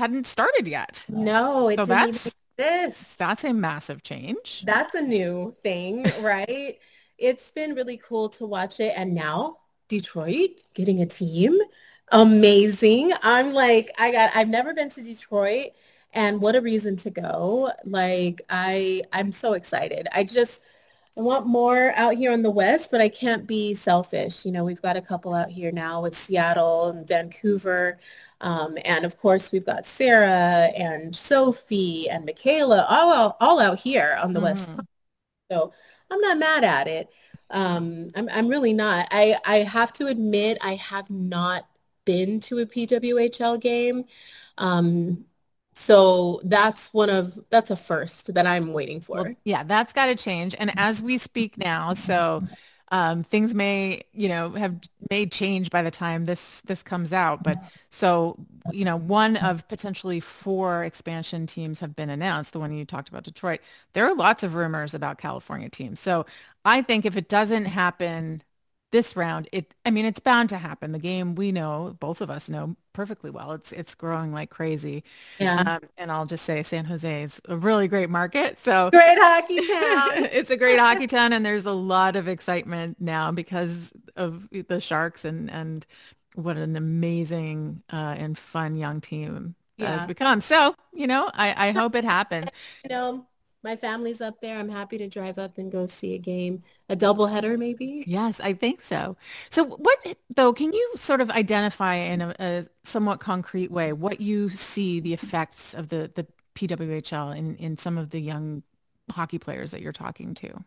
hadn't started yet. No, it So didn't even exist. that's a massive change. That's a new thing, right? It's been really cool to watch it. And now Detroit getting a team. Amazing. I'm like, I've never been to Detroit and what a reason to go. Like I'm so excited. I want more out here on the West, but I can't be selfish. You know, we've got a couple out here now with Seattle and Vancouver. And of course, we've got Sarah and Sophie and Michaela all out here on the West Coast. Mhm. So I'm not mad at it. I'm really not. I have to admit, I have not been to a PWHL game. Um, so that's a first that I'm waiting Well, for. yeah, that's got to change. And as we speak now, so things may, have made change by the time this comes out. But so, one of potentially four expansion teams have been announced. The one you talked about, Detroit. There are lots of rumors about California teams. So I think if it doesn't happen this round, I mean, it's bound to happen. The game we know, both of us know perfectly well. It's growing like crazy. Yeah. And I'll just say San Jose is a really great market. So Great hockey town. it's a great hockey town, and there's a lot of excitement now because of the Sharks and what an amazing and fun young team that has Yeah. become. So, I hope it happens. You know, my family's up there. I'm happy to drive up and go see a game, a doubleheader maybe. Yes, I think so. So what, though, can you sort of identify in a somewhat concrete way what you see the effects of the PWHL in some of the young hockey players that you're talking to?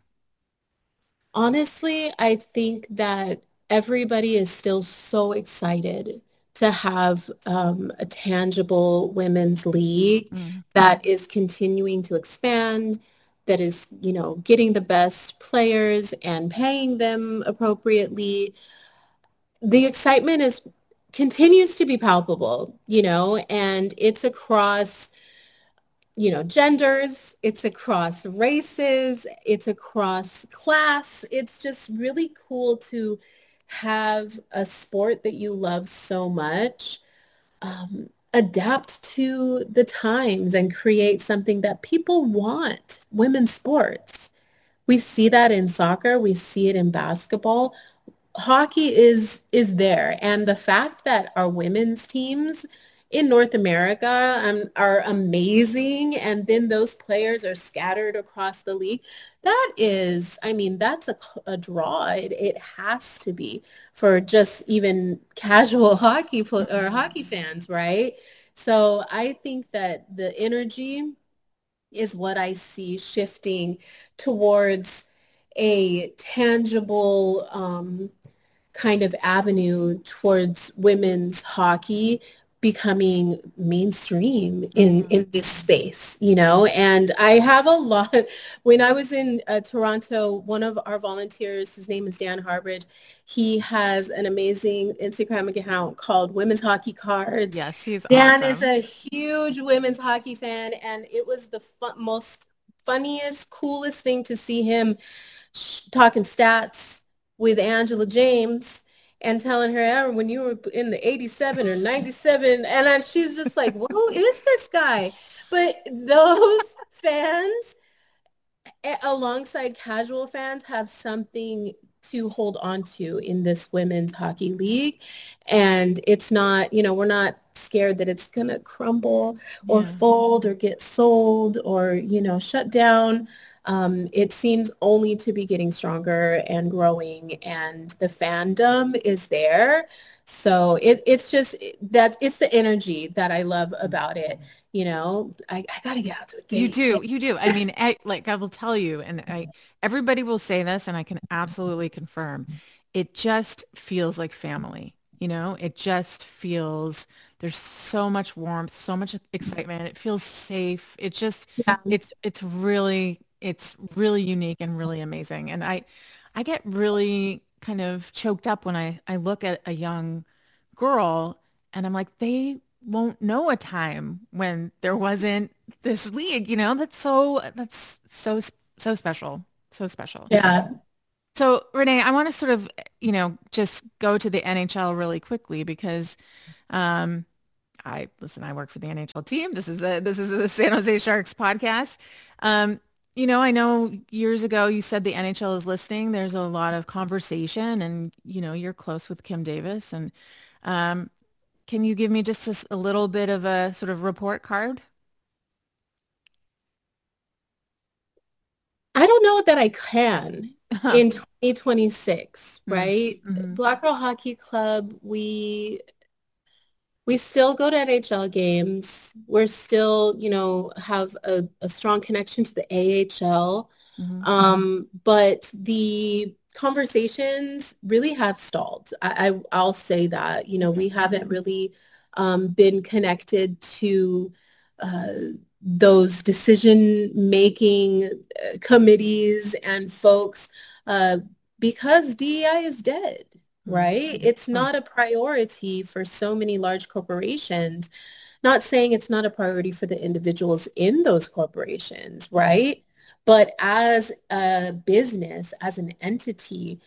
Honestly, I think that everybody is still so excited to have a tangible women's league Mm. that is continuing to expand, that is, getting the best players and paying them appropriately. The excitement is continues to be palpable, and it's across genders, it's across races, it's across class. It's just really cool to have a sport that you love so much adapt to the times and create something that people want, women's sports. We see that in soccer, we see it in basketball. Hockey is there, and the fact that our women's teams in North America are amazing, and then those players are scattered across the league. That is, I mean, that's a draw. It has to be for just even casual or hockey fans, right? So I think that the energy is what I see shifting towards a tangible kind of avenue towards women's hockey becoming mainstream Mhm. in this space, and I have a lot. When I was in Toronto, one of our volunteers, his name is Dan Harbridge, he has an amazing Instagram account called Women's Hockey Cards. Yes, he's Dan is awesome. a huge women's hockey fan, and it was the most funniest, coolest thing to see him talking stats with Angela James and telling her, "Aaron, when you were in the 87 or 97," and then she's just like, "Well, who is this guy?" But those fans, alongside casual fans, have something to hold on to in this women's hockey league. And it's not, we're not scared that it's going to crumble or Yeah. fold or get sold or, shut down. It seems only to be getting stronger and growing, and the fandom is there. So it's just that it's the energy that I love about it. I got to get out to a You game. do. You do. I mean, like I will tell you, and everybody will say this, and I can absolutely confirm, it just feels like family. It just feels there's so much warmth, so much excitement. It feels safe. Yeah. It's really unique and really amazing. And I get really kind of choked up when I look at a young girl and I'm like, they won't know a time when there wasn't this league, that's so special. So special. Yeah. So Renee, I want to sort of, just go to the NHL really quickly because um I listen, I work for the NHL team. This is a San Jose Sharks podcast. Um, I know years ago you said the NHL is listening. There's a lot of conversation and, you're close with Kim Davis. And um, can you give me just a little bit of a sort of report card? I don't know that I can Huh. in 2026, Mm, right? mhm, Black Girl Hockey Club, we still go to NHL games. We're still, have a strong connection to the AHL. mhm, But the conversations really have stalled. I'll say that, okay. we haven't really been connected to uh, those decision-making committees and folks uh, because DEI is dead, Mm, right? It's huh. not a priority for so many large corporations. Not saying it's not a priority for the individuals in those corporations, Yeah. right? But as a business, as an entity,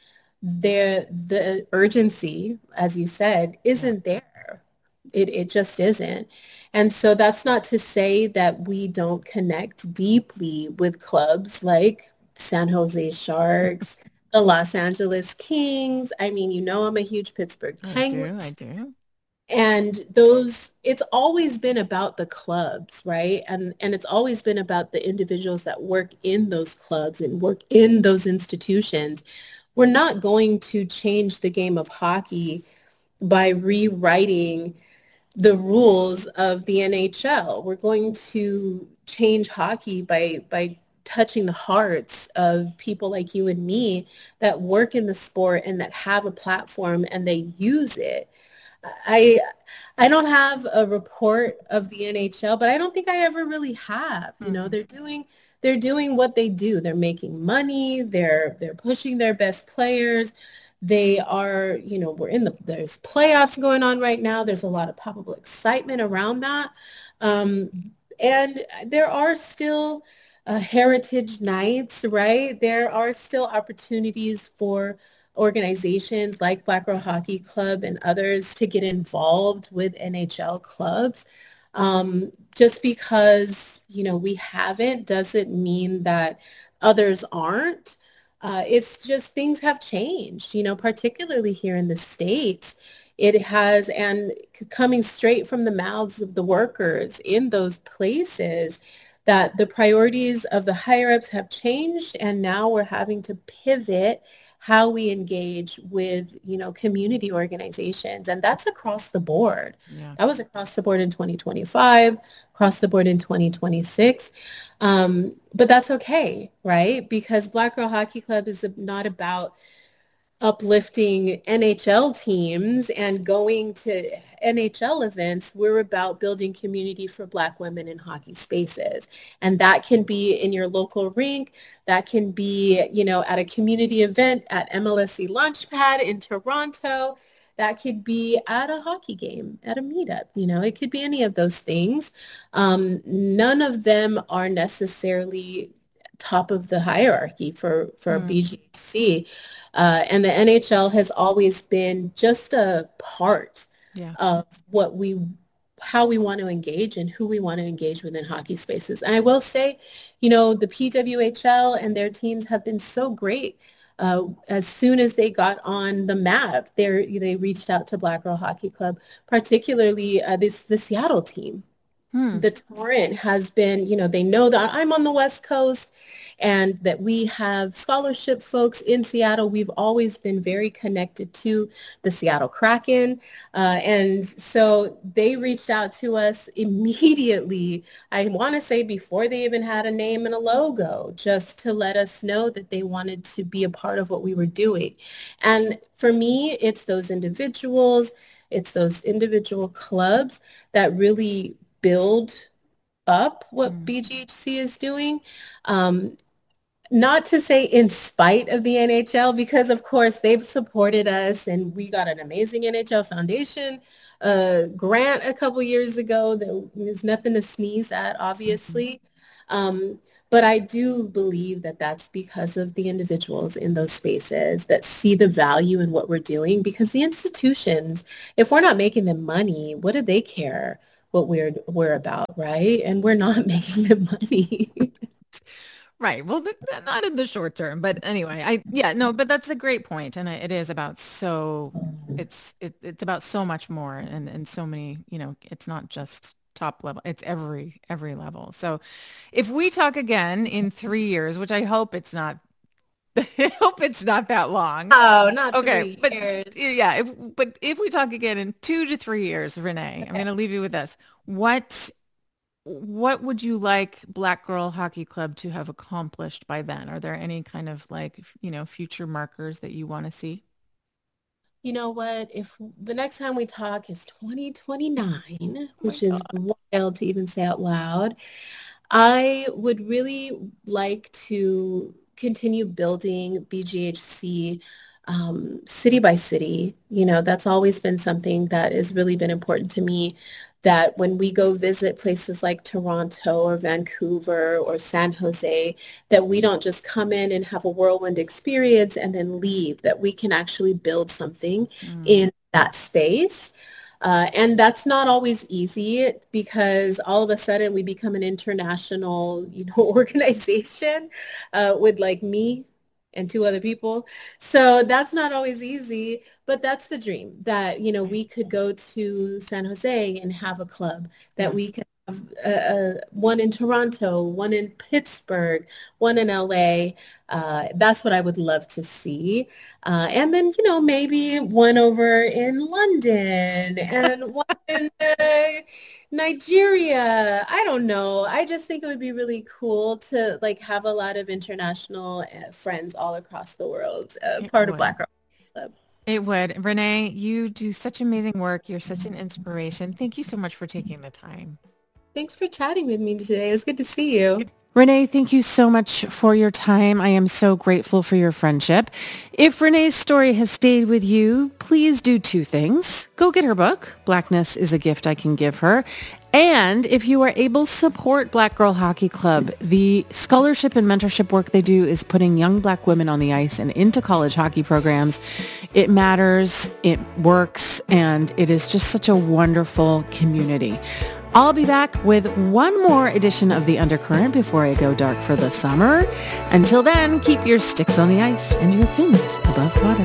the urgency, as you said, Yeah. isn't there. It just isn't. And so that's not to say that we don't connect deeply with clubs like San Jose Sharks, the Los Angeles Kings. I mean, I'm a huge Pittsburgh I do. I Penguins. do. And it's always been about the clubs, right? And it's always been about the individuals that work in those clubs and work in those institutions. We're not going to change the game of hockey by rewriting the rules of the NHL. We're going to change hockey by touching the hearts of people like you and me that work in the sport and that have a platform and they use it. I I don't have a report of the NHL, but I don't think I ever really have. Hmm. They're doing what they do. They're making money. They're pushing their best players. They are, there's playoffs going on right now. There's a lot of palpable excitement around that. And there are still heritage nights, right? There are still opportunities for organizations like Black Girl Hockey Club and others to get involved with NHL clubs. Just because, we haven't doesn't mean that others aren't. It's just things have changed, particularly here in the States. It has, and coming straight from the mouths of the workers in those places, that the priorities of the higher ups have changed, and now we're having to pivot how we engage with, community organizations. And that's across the board. Yeah. That was across the board in 2025, across the board in 2026. But that's okay, right? Because Black Girl Hockey Club is not about uplifting NHL teams and going to NHL events. We're about building community for Black women in hockey spaces. And that can be in your local rink. That can be, at a community event at MLSE Launchpad in Toronto. That could be at a hockey game, at a meetup. It could be any of those things. None of them are necessarily top of the hierarchy for Mm, BGHC. And the NHL has always been just a part yeah. of how we want to engage and who we want to engage within hockey spaces. And I will say, the PWHL and their teams have been so great. As soon as they got on the map, they reached out to Black Girl Hockey Club, particularly the Seattle team. Hmm. The Torrent has been, they know that I'm on the West Coast and that we have scholarship folks in Seattle. We've always been very connected to the Seattle Kraken. And so they reached out to us immediately. I want to say before they even had a name and a logo, just to let us know that they wanted to be a part of what we were doing. And for me, it's those individual clubs that really build up what Mm, BGHC is doing. Um, Not to say in spite of the NHL, because of course they've supported us and we got an amazing NHL Foundation grant a couple years ago. There's nothing to sneeze at, mhm. obviously. Um, but I do believe that that's because of the individuals in those spaces that see the value in what we're doing, because the institutions, if we're not making them money, what do they care? what we're about, right? And we're not making them money. Right. Well, not in the short term, but anyway, but that's a great point. And it is about it's about so much more and so many, it's not just top level, it's every level. So if we talk again in 3 years, which I hope it's not, I hope it's not that long. Oh, not Okay. 3 years. But yeah, if we talk again in 2 to 3 years, Renee, I'm going to leave you with this. What would you like Black Girl Hockey Club to have accomplished by then? Are there any kind of future markers that you want to see? You know what? If the next time we talk is 2029, Oh my which is God. wild to even say out loud, I would really like to continue building BGHC city by city. That's always been something that has really been important to me, that when we go visit places like Toronto or Vancouver or San Jose, that we don't just come in and have a whirlwind experience and then leave, that we can actually build something in that space. And that's not always easy, because all of a sudden we become an international, organization with like me and two other people. So that's not always easy, but that's the dream, that, we could go to San Jose and have a club, that we could have one in Toronto, one in Pittsburgh, one in LA. That's what I would love to see. And then, maybe one over in London and one in Nigeria. I don't know. I just think it would be really cool to like have a lot of international friends all across the world, part of Black Girl Club. It would. Renee, you do such amazing work. You're such an inspiration. Thank you so much for taking the time. Thanks for chatting with me today. It was good to see you. Renee, thank you so much for your time. I am so grateful for your friendship. If Renee's story has stayed with you, please do two things. Go get her book, Blackness is a Gift I Can Give Her. And if you are able, support Black Girl Hockey Club. The scholarship and mentorship work they do is putting young Black women on the ice and into college hockey programs. It matters, it works, and it is just such a wonderful community. I'll be back with one more edition of The Undercurrent before I go dark for the summer. Until then, keep your sticks on the ice and your fins above water.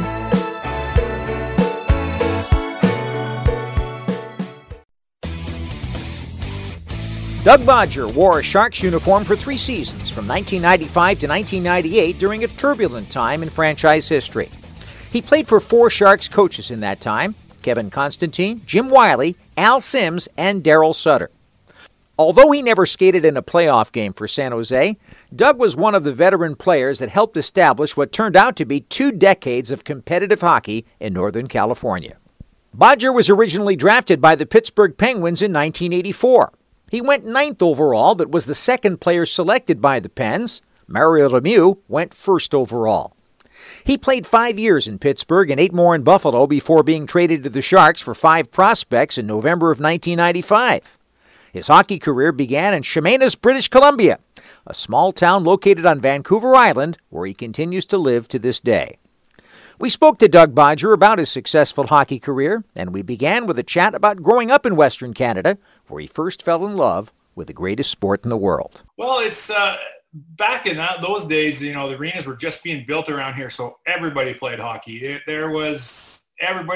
Doug Bodger wore a Sharks uniform for 3 seasons, from 1995 to 1998, during a turbulent time in franchise history. He played for 4 Sharks coaches in that time: Kevin Constantine, Jim Wiley, Al Sims, and Darryl Sutter. Although he never skated in a playoff game for San Jose, Doug was one of the veteran players that helped establish what turned out to be 2 decades of competitive hockey in Northern California. Bodger was originally drafted by the Pittsburgh Penguins in 1984. He went 9th overall, but was the second player selected by the Pens. Mario Lemieux went 1st overall. He played 5 years in Pittsburgh and 8 more in Buffalo before being traded to the Sharks for 5 prospects in November of 1995. His hockey career began in Chemainus, British Columbia, a small town located on Vancouver Island, where he continues to live to this day. We spoke to Doug Bodger about his successful hockey career, and we began with a chat about growing up in Western Canada, where he first fell in love with the greatest sport in the world. Well, it's back in those days, the arenas were just being built around here, so everybody played hockey. It was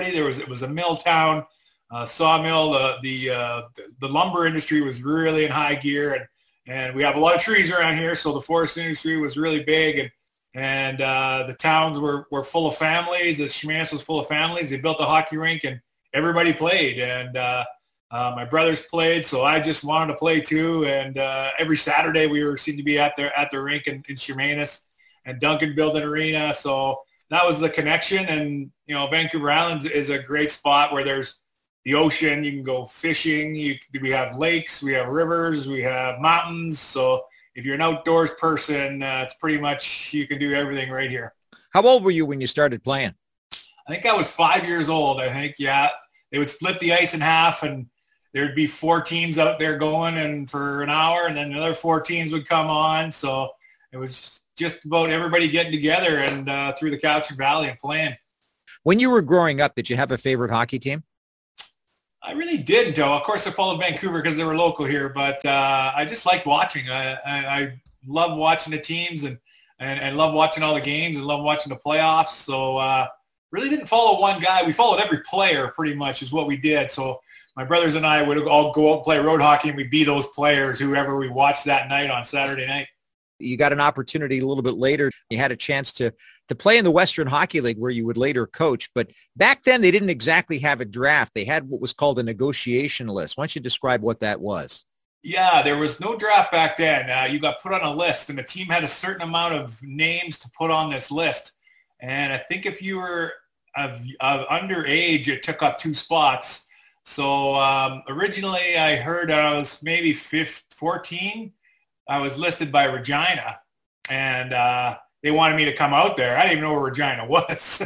a mill town, sawmill. The lumber industry was really in high gear, and we have a lot of trees around here, so the forest industry was really big, and the towns were full of families. The Chemainus was full of families. They built a hockey rink, and everybody played, and my brothers played, so I just wanted to play too. And every Saturday we seemed to be at the rink in Chemainus, and Duncan built an arena. So that was the connection. And Vancouver Island is a great spot where there's the ocean. You can go fishing. We have lakes, we have rivers, we have mountains. So if you're an outdoors person, it's pretty much, you can do everything right here. How old were you when you started playing? I think I was 5 years old. I think, yeah. They would split the ice in half, and there'd be 4 teams out there going and for an hour, and then another 4 teams would come on. So it was just about everybody getting together and through the Cowichan Valley and playing. When you were growing up, did you have a favorite hockey team? I really didn't, though. Of course, I followed Vancouver because they were local here, but I just liked watching. I love watching the teams and love watching all the games and love watching the playoffs. So really didn't follow one guy. We followed every player pretty much is what we did. So my brothers and I would all go out and play road hockey, and we'd be those players, whoever we watched that night on Saturday night. You got an opportunity a little bit later. You had a chance to play in the Western Hockey League where you would later coach. But back then, they didn't exactly have a draft. They had what was called a negotiation list. Why don't you describe what that was? Yeah, there was no draft back then. You got put on a list, and the team had a certain amount of names to put on this list. And I think if you were of underage, it took up 2 spots. So originally, I heard I was maybe 14. I was listed by Regina, and they wanted me to come out there. I didn't even know where Regina was.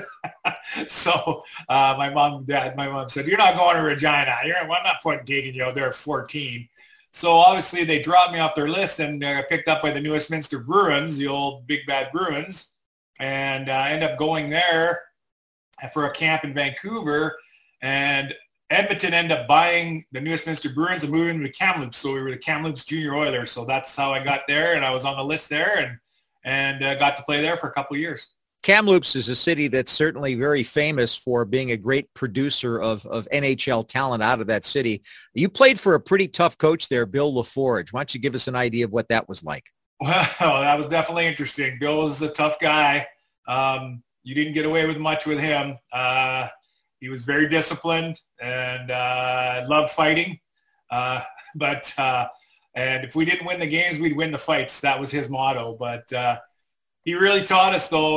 So my mom said, "You're not going to Regina. I'm not taking you out there at 14." So obviously they dropped me off their list and got picked up by the New Westminster Bruins, the old Big Bad Bruins, and I ended up going there for a camp in Vancouver, and Edmonton ended up buying the New Westminster Bruins and moving to Kamloops. So we were the Kamloops Junior Oilers. So that's how I got there, and I was on the list there and got to play there for a couple of years. Kamloops is a city that's certainly very famous for being a great producer of NHL talent out of that city. You played for a pretty tough coach there, Bill LaForge. Why don't you give us an idea of what that was like? Well, that was definitely interesting. Bill was a tough guy. You didn't get away with much with him. He was very disciplined and loved fighting. And if we didn't win the games, we'd win the fights. That was his motto. But he really taught us, though,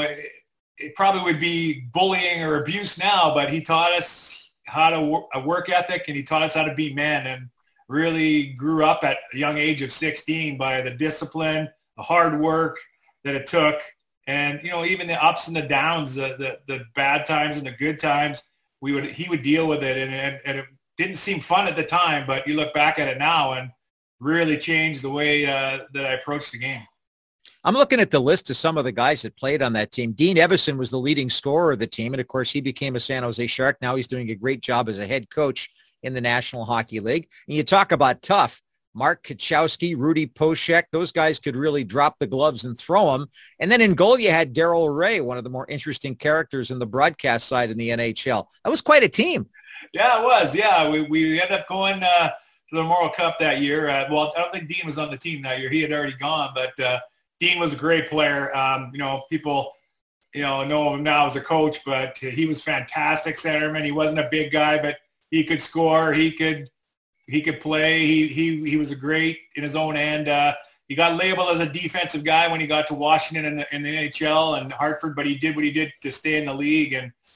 it probably would be bullying or abuse now, but he taught us how to a work ethic, and he taught us how to be men, and really grew up at a young age of 16 by the discipline, the hard work that it took. And, even the ups and the downs, the bad times and the good times, he would deal with it. And it didn't seem fun at the time, but you look back at it now and really changed the way that I approached the game. I'm looking at the list of some of the guys that played on that team. Dean Evason was the leading scorer of the team. And, of course, he became a San Jose Shark. Now he's doing a great job as a head coach in the National Hockey League. And you talk about tough. Mark Kachowski, Rudy Poshek, those guys could really drop the gloves and throw them. And then in goal, you had Darrell Ray, one of the more interesting characters in the broadcast side in the NHL. That was quite a team. Yeah, it was. Yeah, we ended up going to the Memorial Cup that year. I don't think Dean was on the team that year. He had already gone, but Dean was a great player. People, know him now as a coach, but he was fantastic centerman. He wasn't a big guy, but he could score. He could play. He was a great in his own end. He got labeled as a defensive guy when he got to Washington in the NHL and Hartford, but he did what he did to stay in the league.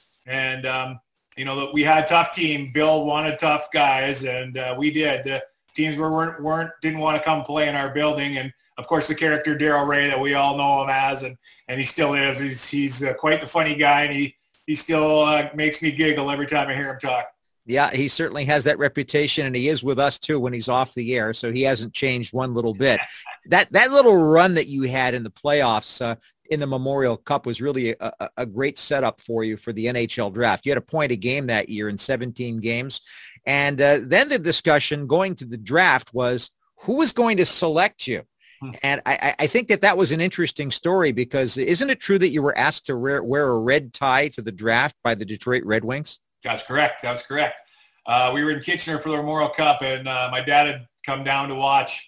And we had a tough team. Bill wanted tough guys, and we did. The teams didn't want to come play in our building. And of course, the character Darrell Ray that we all know him as, and he still is. He's quite the funny guy, and he still makes me giggle every time I hear him talk. Yeah, he certainly has that reputation, and he is with us, too, when he's off the air, so he hasn't changed one little bit. That little run that you had in the playoffs in the Memorial Cup was really a great setup for you for the NHL draft. You had a point a game that year in 17 games, and then the discussion going to the draft was who was going to select you. And I think that was an interesting story because isn't it true that you were asked to wear a red tie to the draft by the Detroit Red Wings? That's correct. We were in Kitchener for the Memorial Cup, and my dad had come down to watch,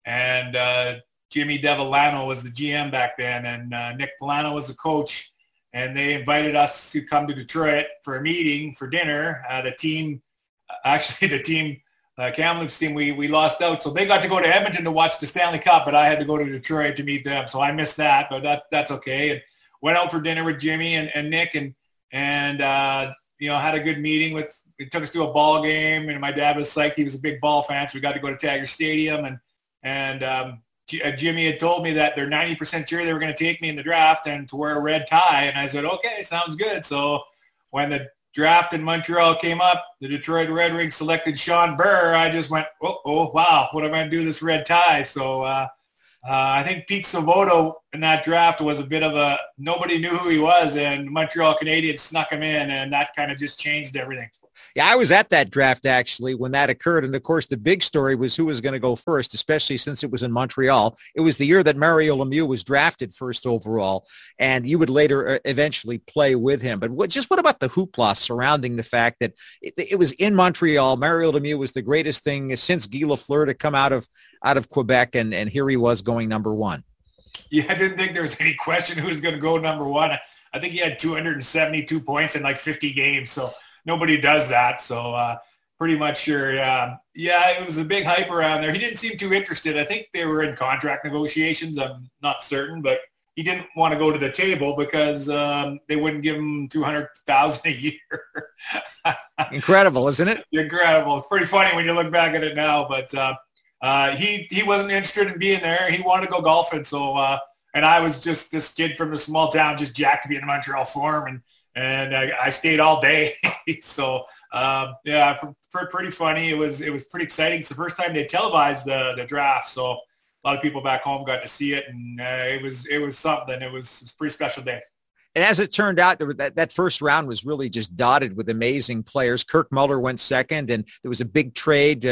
and Jimmy Devellano was the GM back then, and Nick Polano was the coach, and they invited us to come to Detroit for a meeting for dinner. The team, Kamloops team, we lost out, so they got to go to Edmonton to watch the Stanley Cup, but I had to go to Detroit to meet them, so I missed that, but that's okay. And went out for dinner with Jimmy and Nick, and had a good meeting it took us to a ball game, and my dad was psyched. He was a big ball fan, so we got to go to Tiger Stadium, and Jimmy had told me that they're 90% sure they were going to take me in the draft and to wear a red tie, and I said, okay, sounds good. So when the draft in Montreal came up, the Detroit Red Wings selected Sean Burr. I just went, oh wow, what am I going to do with this red tie? So I think Pete Savoto in that draft was a bit of nobody knew who he was, and Montreal Canadiens snuck him in, and that kind of just changed everything. Yeah, I was at that draft actually when that occurred. And of course, the big story was who was going to go first, especially since it was in Montreal. It was the year that Mario Lemieux was drafted first overall, and you would later eventually play with him. But what about the hoopla surrounding the fact that it was in Montreal? Mario Lemieux was the greatest thing since Guy Lafleur to come out of Quebec, and here he was going number one. Yeah, I didn't think there was any question who was going to go number one. I think he had 272 points in like 50 games, so nobody does that. So pretty much sure, yeah, it was a big hype around there. He didn't seem too interested. I think they were in contract negotiations. I'm not certain, but he didn't want to go to the table because they wouldn't give him $200,000 a year. Incredible, isn't it? Incredible. It's pretty funny when you look back at it now, but he wasn't interested in being there. He wanted to go golfing. So, and I was just this kid from a small town, just jacked to be in the Montreal Forum, and I stayed all day. So, yeah, pretty funny. It was pretty exciting. It's the first time they televised the draft. So a lot of people back home got to see it, and it was something. It was a pretty special day. And as it turned out, that first round was really just dotted with amazing players. Kirk Muller went second, and there was a big trade,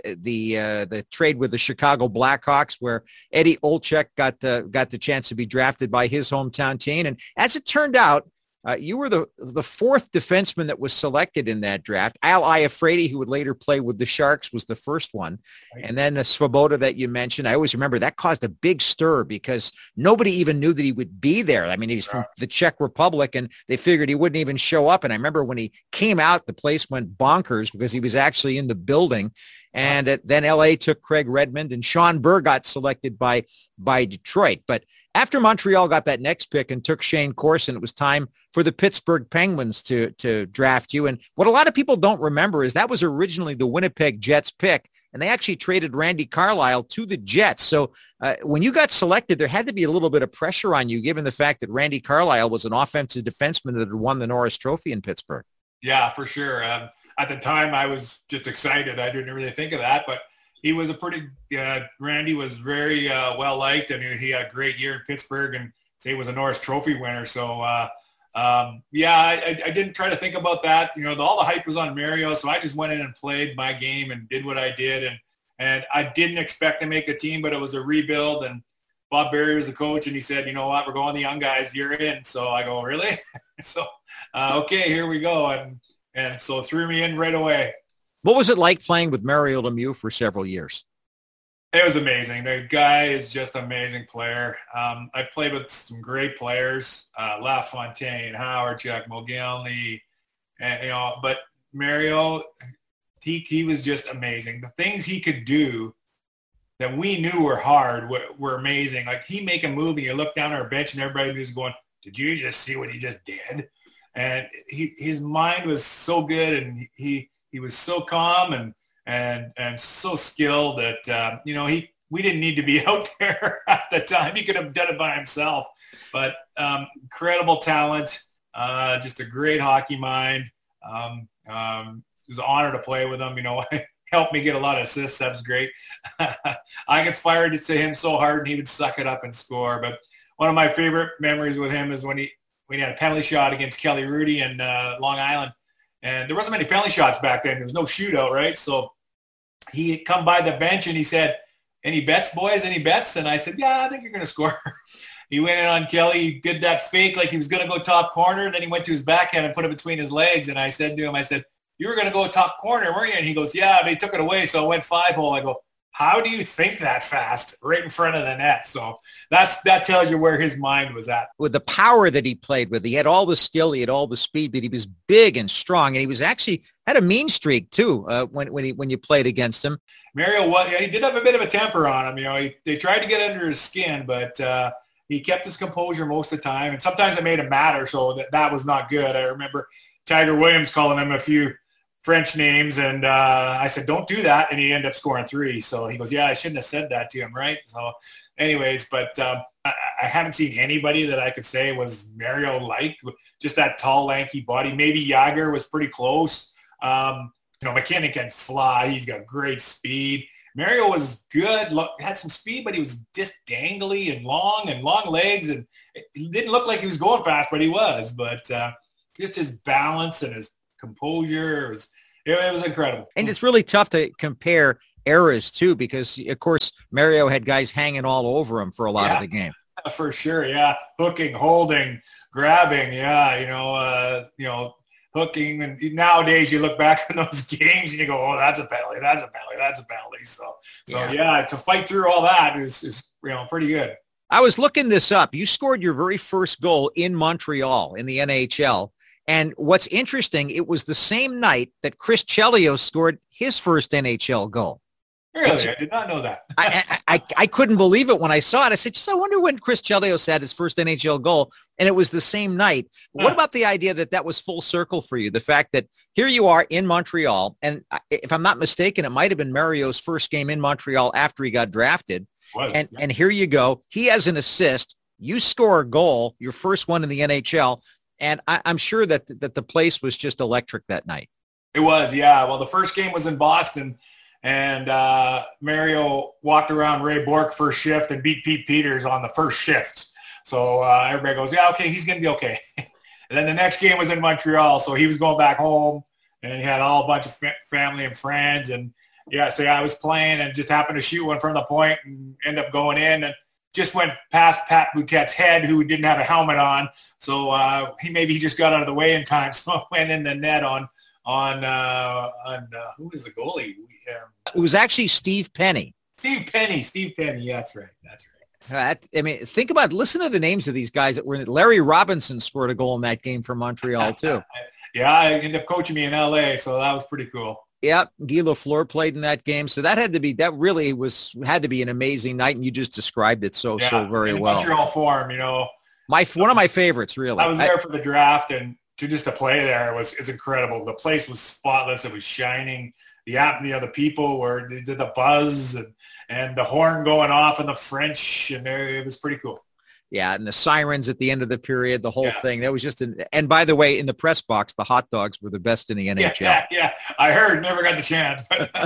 the trade with the Chicago Blackhawks, where Eddie Olczyk got the chance to be drafted by his hometown team. And as it turned out, you were the fourth defenseman that was selected in that draft. Al Iafrate, who would later play with the Sharks, was the first one. And then the Svoboda that you mentioned, I always remember that caused a big stir because nobody even knew that he would be there. I mean, he's from the Czech Republic, and they figured he wouldn't even show up. And I remember when he came out, the place went bonkers because he was actually in the building. And then L.A. took Craig Redmond, and Sean Burr got selected by Detroit. But after Montreal got that next pick and took Shane Corson, it was time for the Pittsburgh Penguins to draft you. And what a lot of people don't remember is that was originally the Winnipeg Jets pick, and they actually traded Randy Carlyle to the Jets. So when you got selected, there had to be a little bit of pressure on you, given the fact that Randy Carlyle was an offensive defenseman that had won the Norris Trophy in Pittsburgh. Yeah, for sure. At the time, I was just excited. I didn't really think of that, but he was Randy was very well-liked. I mean, he had a great year in Pittsburgh, and he was a Norris Trophy winner. So, I didn't try to think about that. You know, all the hype was on Mario, so I just went in and played my game and did what I did. And I didn't expect to make the team, but it was a rebuild, and Bob Berry was the coach, and he said, you know what, we're going the young guys, you're in. So I go, really? So, okay, here we go. And so threw me in right away. What was it like playing with Mario Lemieux for several years? It was amazing. The guy is just an amazing player. I played with some great players, LaFontaine, Howardchuk, Mogilny, and but Mario, he was just amazing. The things he could do that we knew were hard were amazing. Like, he'd make a move, and you look down our bench, and everybody was going, "Did you just see what he just did?" And his mind was so good, and he was so calm and so skilled that we didn't need to be out there at the time. He could have done it by himself, but incredible talent, just a great hockey mind. It was an honor to play with him. Helped me get a lot of assists. That was great. I could fire it to him so hard, and he would suck it up and score. But one of my favorite memories with him is when he had a penalty shot against Kelly Rudy in Long Island. And there wasn't many penalty shots back then. There was no shootout, right? So he had come by the bench, and he said, "Any bets, boys? Any bets?" And I said, "Yeah, I think you're going to score." He went in on Kelly. He did that fake like he was going to go top corner. And then he went to his backhand and put it between his legs. And I said to him, "You were going to go top corner, weren't you?" And he goes, "Yeah, but he took it away, so I went 5-hole." I go, "How do you think that fast right in front of the net?" So that tells you where his mind was at. With the power that he played with, he had all the skill, he had all the speed, but he was big and strong, and he was actually had a mean streak too when you played against him. Mario, he did have a bit of a temper on him. They tried to get under his skin, but he kept his composure most of the time, and sometimes it made him matter, so that was not good. I remember Tiger Williams calling him a few French names, and I said, "Don't do that," and he ended up scoring 3. So he goes, "Yeah, I shouldn't have said that to him," right? So anyways, but I haven't seen anybody that I could say was Mario-like, just that tall, lanky body. Maybe Jagr was pretty close. McKinnon can fly. He's got great speed. Mario was good, had some speed, but he was just dangly and long legs, and it didn't look like he was going fast, but he was. But just his balance and his composure was It was incredible. And it's really tough to compare eras too, because of course Mario had guys hanging all over him for a lot of the game. For sure, yeah. Hooking, holding, grabbing, yeah. Hooking. And nowadays, you look back on those games and you go, "Oh, that's a penalty. That's a penalty. That's a penalty." So to fight through all that is pretty good. I was looking this up. You scored your very first goal in Montreal in the NHL. And what's interesting, it was the same night that Chris Chelios scored his first NHL goal. Really? I did not know that. I couldn't believe it when I saw it. I said, I wonder when Chris Chelios had his first NHL goal, and it was the same night. What about the idea that was full circle for you? The fact that here you are in Montreal, and if I'm not mistaken, it might have been Mario's first game in Montreal after he got drafted. And here you go. He has an assist. You score a goal, your first one in the NHL, and I'm sure that the place was just electric that night. It was, yeah. Well, the first game was in Boston. And Mario walked around Ray Bourque first shift and beat Pete Peters on the first shift. So everybody goes, yeah, okay, he's going to be okay. And then the next game was in Montreal, so he was going back home, and he had all a bunch of family and friends. And, I was playing and just happened to shoot one from the point and end up going in and just went past Pat Boutette's head, who didn't have a helmet on. So he just got out of the way in time, so I went in the net on who was the goalie? It was actually Steve Penny. Steve Penny. Yeah, that's right. Listen to the names of these guys that were in it. Larry Robinson scored a goal in that game for Montreal too. Yeah, he ended up coaching me in LA, so that was pretty cool. Yeah, Guy Lafleur played in that game, so that had to be an amazing night, and you just described it so very well. Montreal form, one of my favorites, really. I was there for the draft, and to play there is incredible. The place was spotless. It was shining. The people they did the buzz and the horn going off in the French, and it was pretty cool. Yeah, and the sirens at the end of the period, the whole thing. That was just and by the way, in the press box, the hot dogs were the best in the NHL. Yeah. I heard, never got the chance.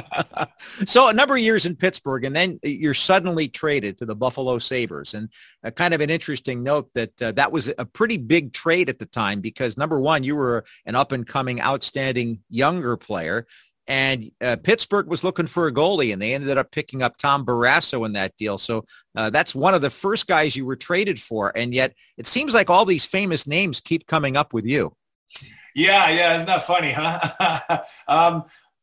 So a number of years in Pittsburgh, and then you're suddenly traded to the Buffalo Sabres. And kind of an interesting note that was a pretty big trade at the time because, number one, you were an up-and-coming, outstanding younger player. And Pittsburgh was looking for a goalie, and they ended up picking up Tom Barrasso in that deal. So that's one of the first guys you were traded for. And yet it seems like all these famous names keep coming up with you. Yeah. Isn't that funny, huh?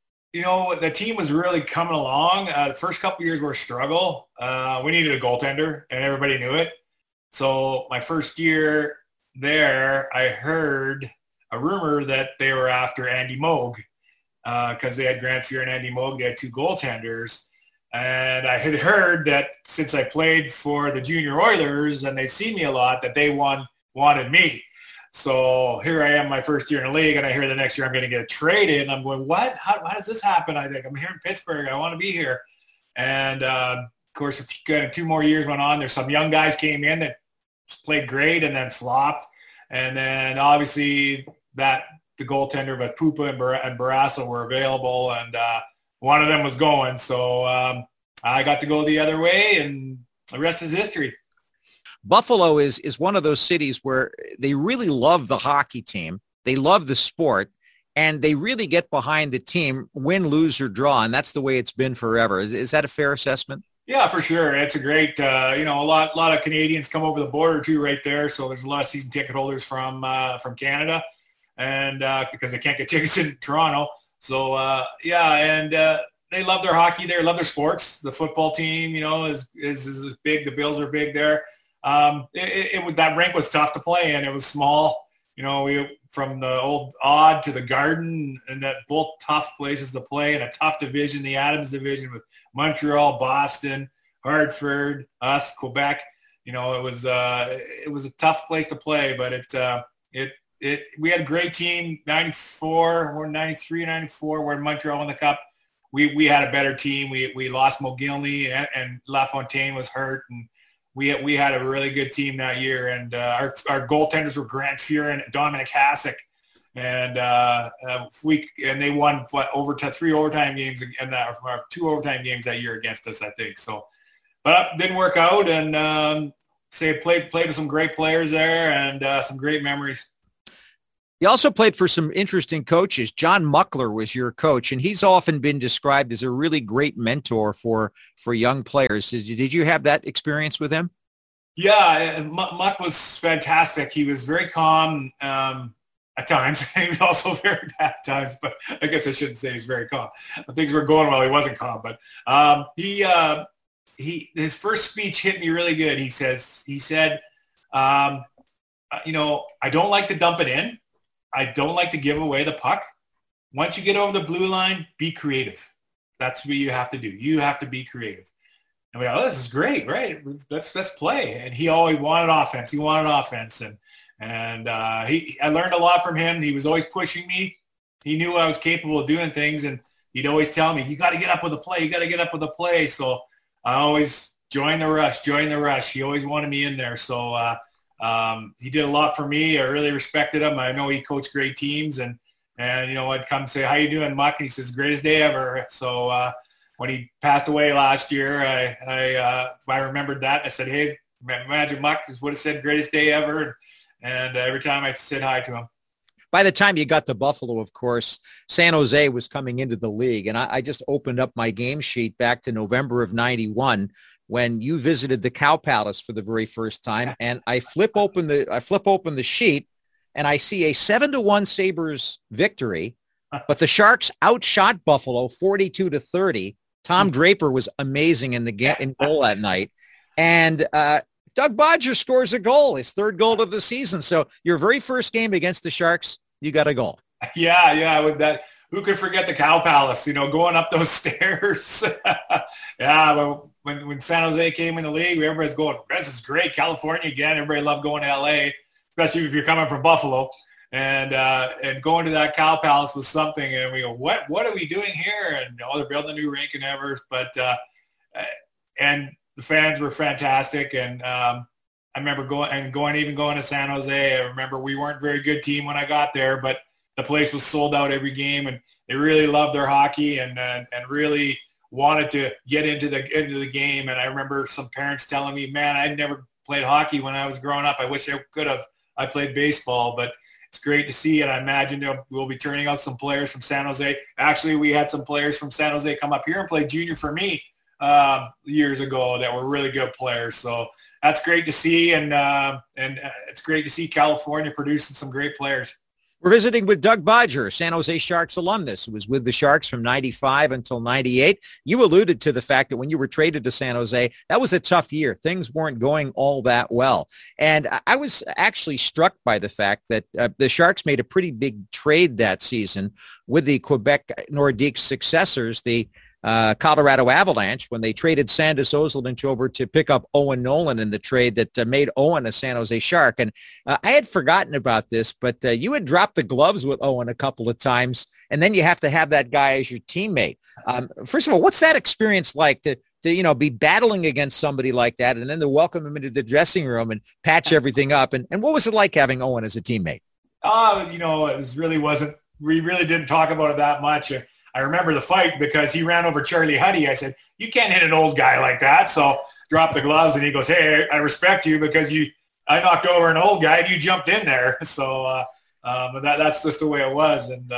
The team was really coming along. The first couple of years were a struggle. We needed a goaltender, and everybody knew it. So my first year there, I heard a rumor that they were after Andy Moog. Because they had Grant Fuhr and Andy Moog. They had two goaltenders. And I had heard that since I played for the junior Oilers and they'd seen me a lot, that they wanted me. So here I am my first year in the league, and I hear the next year I'm going to get traded. And I'm going, what? How does this happen? I think I'm here in Pittsburgh. I want to be here. And, of course, 2 more years went on. There's some young guys came in that played great and then flopped. And then obviously the goaltender, but Pupa and Barrasso were available, and one of them was going. So I got to go the other way, and the rest is history. Buffalo is one of those cities where they really love the hockey team. They love the sport, and they really get behind the team, win, lose, or draw, and that's the way it's been forever. Is that a fair assessment? Yeah, for sure. It's a great, a lot of Canadians come over the border too right there, so there's a lot of season ticket holders from Canada. And because they can't get tickets in Toronto. So, they love their hockey there, love their sports. The football team, is big. The Bills are big there. That rink was tough to play in. It was small. We from the old Odd to the Garden, and that both tough places to play in a tough division, the Adams division with Montreal, Boston, Hartford, us, Quebec. It was a tough place to play, but we had a great team, 94 or 93, 94, we're in Montreal in the Cup. We had a better team. We lost Mogilny and LaFontaine was hurt, and we had a really good team that year. And our goaltenders were Grant Fuhr and Dominic Hasek. And they won 3 overtime games and 2 overtime games that year against us, I think. So, but it didn't work out, and played with some great players there and some great memories. You also played for some interesting coaches. John Muckler was your coach, and he's often been described as a really great mentor for young players. Did you have that experience with him? Yeah, Muck was fantastic. He was very calm at times. He was also very bad at times, but I guess I shouldn't say he's very calm. Things were going well. He wasn't calm, but his first speech hit me really good. He said, I don't like to dump it in. I don't like to give away the puck. Once you get over the blue line, be creative. That's what you have to do. You have to be creative. And we go, this is great, right? Let's play. And he always wanted offense. And I learned a lot from him. He was always pushing me. He knew I was capable of doing things, and he'd always tell me, you got to get up with the play. You got to get up with the play. So I always join the rush. He always wanted me in there. So he did a lot for me. I really respected him. I know he coached great teams, and I'd come say, how you doing, Muck? And he says, greatest day ever. So when he passed away last year, I remembered that. I said, hey, imagine Muck would have said greatest day ever. And every time I said hi to him. By the time you got to Buffalo, of course, San Jose was coming into the league. And I just opened up my game sheet back to November of 91 when you visited the Cow Palace for the very first time. And I flip open the sheet and I see a 7-1 Sabres victory, but the Sharks outshot Buffalo 42-30. Tom Draper was amazing in goal that night. And Doug Bodger scores a goal, his third goal of the season. So your very first game against the Sharks, you got a goal. Yeah. With that, who could forget the Cow Palace? Going up those stairs. Yeah, when San Jose came in the league, everybody's going, this is great, California again. Everybody loved going to LA, especially if you're coming from Buffalo. And going to that Cow Palace was something. And we go, what are we doing here? And they're building a new rink and ever. But and the fans were fantastic, and I remember going to San Jose. I remember we weren't a very good team when I got there, but the place was sold out every game, and they really loved their hockey and really wanted to get into the game. And I remember some parents telling me, "Man, I never played hockey when I was growing up. I wish I could have. I played baseball, but." It's great to see, and I imagine we'll be turning out some players from San Jose. Actually, we had some players from San Jose come up here and play junior for me years ago that were really good players. So that's great to see, and it's great to see California producing some great players. We're visiting with Doug Bodger, San Jose Sharks alumnus, who was with the Sharks from 95 until 98. You alluded to the fact that when you were traded to San Jose, that was a tough year. Things weren't going all that well. And I was actually struck by the fact that the Sharks made a pretty big trade that season with the Quebec Nordiques successors, the Colorado Avalanche, when they traded Sandis Ozolinsh over to pick up Owen Nolan in the trade that made Owen a San Jose Shark. And I had forgotten about this, but you had dropped the gloves with Owen a couple of times, and then you have to have that guy as your teammate. First of all, what's that experience like to be battling against somebody like that, and then to welcome him into the dressing room and patch everything up? And what was it like having Owen as a teammate? We really didn't talk about it that much. I remember the fight because he ran over Charlie Huddy. I said, you can't hit an old guy like that. So dropped the gloves, and he goes, hey, I respect you because I knocked over an old guy and you jumped in there. So but that's just the way it was. And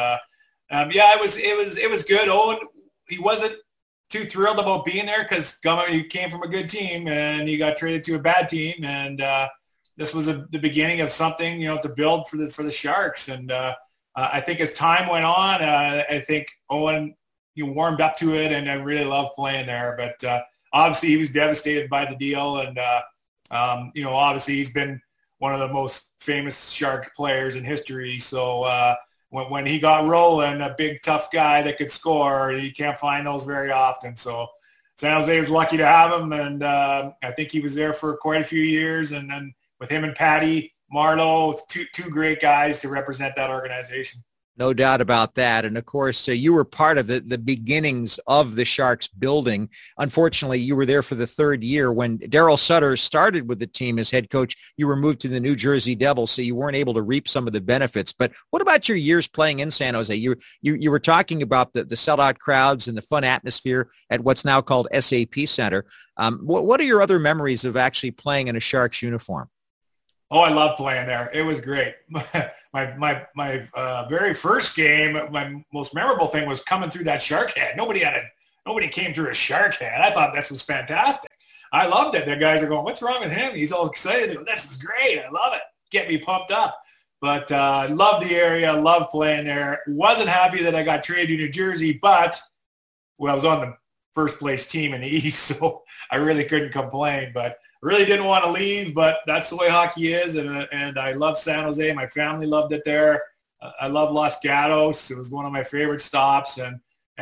it was good. Owen, he wasn't too thrilled about being there because he came from a good team and he got traded to a bad team. And this was the beginning of something, to build for the Sharks. And I think as time went on, I think Owen warmed up to it, and I really loved playing there. But obviously, he was devastated by the deal, and obviously, he's been one of the most famous Shark players in history. So when he got rolling, a big tough guy that could score, you can't find those very often. So San Jose was lucky to have him, and I think he was there for quite a few years. And then with him and Patty Marleau, two great guys to represent that organization. No doubt about that. And, of course, you were part of the beginnings of the Sharks building. Unfortunately, you were there for the third year. When Daryl Sutter started with the team as head coach, you were moved to the New Jersey Devils, so you weren't able to reap some of the benefits. But what about your years playing in San Jose? You were talking about the sellout crowds and the fun atmosphere at what's now called SAP Center. What are your other memories of actually playing in a Sharks uniform? Oh, I love playing there. It was great. My very first game, my most memorable thing was coming through that shark head. Nobody came through a shark head. I thought this was fantastic. I loved it. The guys are going, "What's wrong with him? He's all excited. This is great. I love it. Get me pumped up." But I love the area. Love playing there. Wasn't happy that I got traded to New Jersey, but I was on the first place team in the East, so I really couldn't complain. But really didn't want to leave, but that's the way hockey is, and I love San Jose. My family loved it there. I love Los Gatos. It was one of my favorite stops, and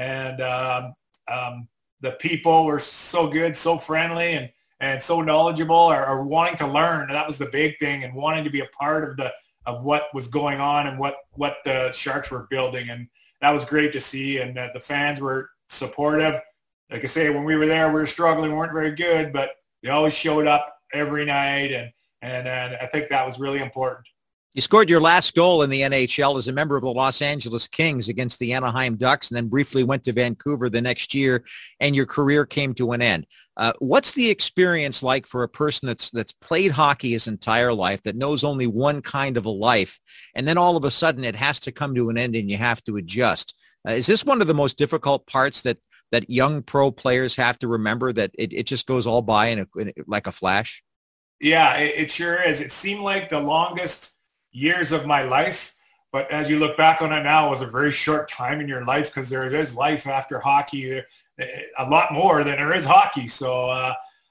the people were so good, so friendly, and so knowledgeable, or wanting to learn. That was the big thing, and wanting to be a part of what was going on and what the Sharks were building, and that was great to see. And the fans were supportive. Like I say, when we were there, we were struggling, weren't very good, but they always showed up every night, and I think that was really important. You scored your last goal in the NHL as a member of the Los Angeles Kings against the Anaheim Ducks, and then briefly went to Vancouver the next year, and your career came to an end. What's the experience like for a person that's played hockey his entire life, that knows only one kind of a life, and then all of a sudden it has to come to an end and you have to adjust? Is this one of the most difficult parts that young pro players have to remember, that it just goes all by like a flash? Yeah, it sure is. It seemed like the longest years of my life, but as you look back on it now, it was a very short time in your life, because there is life after hockey, a lot more than there is hockey. So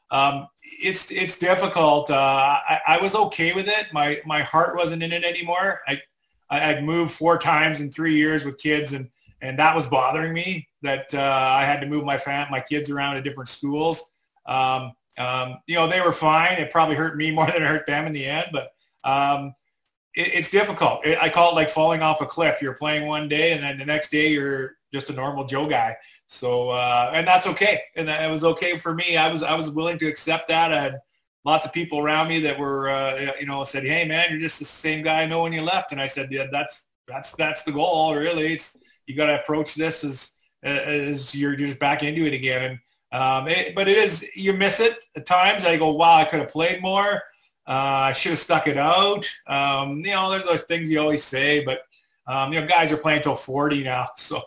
it's difficult. I was okay with it. My heart wasn't in it anymore. I'd moved 4 times in 3 years with kids, and that was bothering me, that I had to move my kids around to different schools. They were fine. It probably hurt me more than it hurt them in the end, but it's difficult. I call it like falling off a cliff. You're playing one day, and then the next day you're just a normal Joe guy. So, and that's okay. And it was okay for me. I was willing to accept that. I had lots of people around me that were, said, "Hey man, you're just the same guy I know when you left." And I said, "Yeah, that's the goal. Really, you got to approach this as you're just back into it again." But it is, you miss it at times. I go, wow, I could have played more. I should have stuck it out. There's those things you always say, but guys are playing till 40 now. So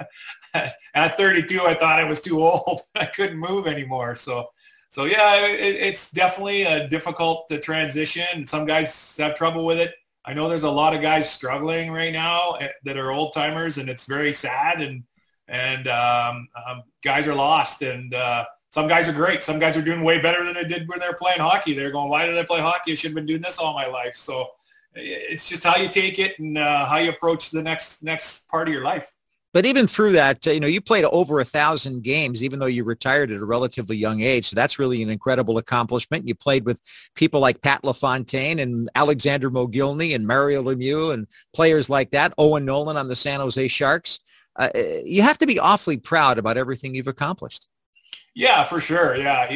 at 32, I thought I was too old. I couldn't move anymore. So yeah, it's definitely a difficult transition. Some guys have trouble with it. I know there's a lot of guys struggling right now that are old timers, and it's very sad. And guys are lost, and some guys are great. Some guys are doing way better than they did when they were playing hockey. They're going, "Why did I play hockey? I should have been doing this all my life." So it's just how you take it, and how you approach the next part of your life. But even through that, you played over 1,000 games, even though you retired at a relatively young age. So that's really an incredible accomplishment. You played with people like Pat LaFontaine and Alexander Mogilny and Mario Lemieux and players like that, Owen Nolan on the San Jose Sharks. You have to be awfully proud about everything you've accomplished. Yeah, for sure. Yeah.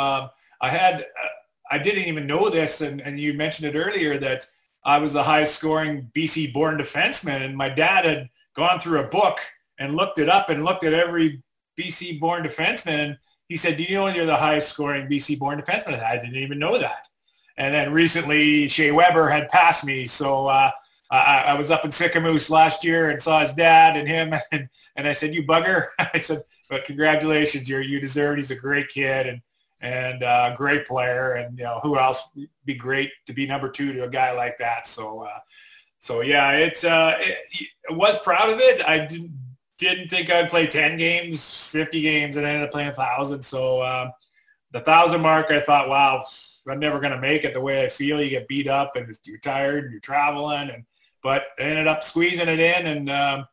I didn't even know this. And you mentioned it earlier, that I was the highest scoring BC born defenseman. And my dad had gone through a book and looked it up and looked at every BC born defenseman. And he said, "Do you know you're the highest scoring BC born defenseman?" I didn't even know that. And then recently Shea Weber had passed me. So, I was up in Sycamoose last year and saw his dad and him, and I said, "You bugger." I said, "But congratulations, you deserve it. He's a great kid and a great player, and who else would be great to be number 2 to a guy like that." So yeah, I was proud of it. I didn't think I'd play 10 games, 50 games, and I ended up playing 1,000. So the 1,000 mark, I thought, wow, I'm never going to make it the way I feel. You get beat up and you're tired and you're traveling, but I ended up squeezing it in, and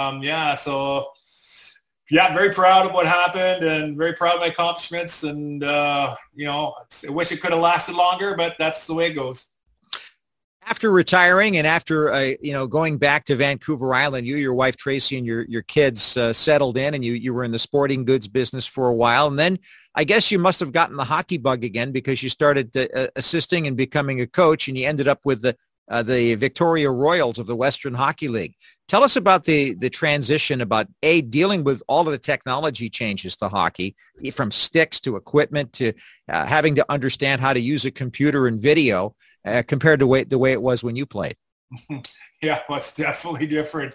very proud of what happened, and very proud of my accomplishments. And I wish it could have lasted longer, but that's the way it goes. After retiring and after going back to Vancouver Island, you, your wife Tracy, and your kids settled in, and you were in the sporting goods business for a while, and then I guess you must have gotten the hockey bug again, because you started assisting and becoming a coach, and you ended up with the Victoria Royals of the Western Hockey League. Tell us about the transition about dealing with all of the technology changes to hockey, from sticks to equipment to having to understand how to use a computer and video compared to the way it was when you played. Yeah, well, it's definitely different.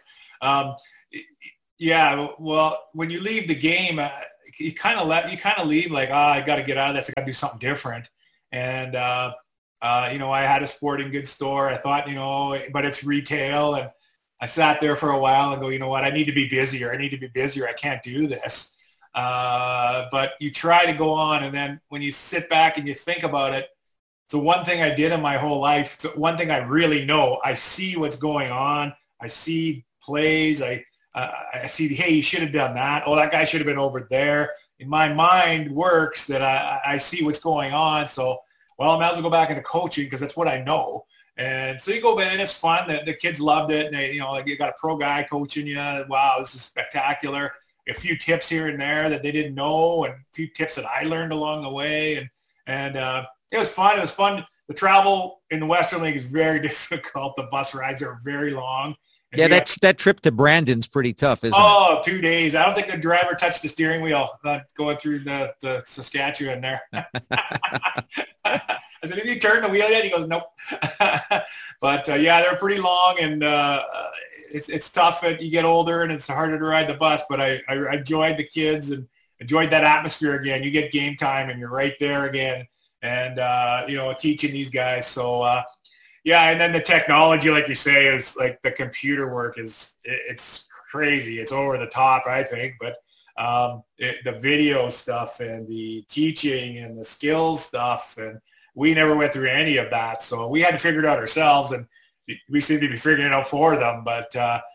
Yeah, well, when you leave the game, you kind of leave like, I got to get out of this. I got to do something different. And I had a sporting goods store. I thought, but it's retail, and I sat there for a while and go, you know what? I need to be busier. I can't do this. But you try to go on, and then when you sit back and you think about it, so one thing I did in my whole life, so one thing I really know, I see what's going on. I see plays. I see, hey, you should have done that. Oh, that guy should have been over there. In my mind works that I see what's going on. So, well, I might as well go back into coaching because that's what I know. And so you go in, it's fun. The kids loved it. And they, you got a pro guy coaching you. Wow, this is spectacular. A few tips here and there that they didn't know, and a few tips that I learned along the way. And it was fun. It was fun. The travel in the Western League is very difficult. The bus rides are very long. And yeah, that trip to Brandon's pretty tough, isn't it? Oh, 2 days. I don't think the driver touched the steering wheel going through the Saskatchewan there. I said, have you turned the wheel yet? He goes, nope. But, yeah, they're pretty long, and it's tough as you get older, and it's harder to ride the bus. But I enjoyed the kids and enjoyed that atmosphere again. You get game time, and you're right there again, and, teaching these guys. So, yeah, and then the technology, like you say, is like the computer work it's crazy. It's over the top, I think. But the video stuff and the teaching and the skills stuff, and we never went through any of that. So we had to figure it out ourselves, and we seem to be figuring it out for them. But,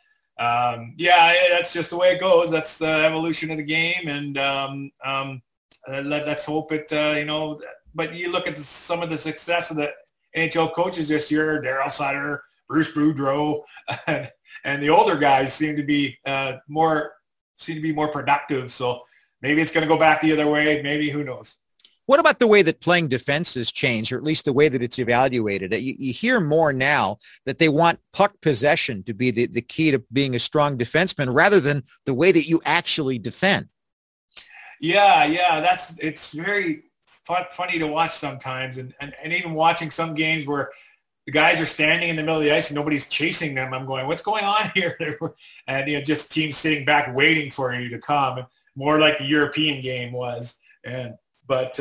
yeah, that's just the way it goes. That's the evolution of the game, and let's hope it, but you look at some of the success of the NHL coaches this year, Daryl Sutter, Bruce Boudreau, and the older guys seem to be more productive. So maybe it's going to go back the other way. Maybe, who knows? What about the way that playing defense has changed, or at least the way that it's evaluated? You hear more now that they want puck possession to be the key to being a strong defenseman rather than the way that you actually defend. Yeah, it's very funny to watch sometimes, and even watching some games where the guys are standing in the middle of the ice and nobody's chasing them. I'm going, what's going on here? And just teams sitting back waiting for you to come, more like the European game was. But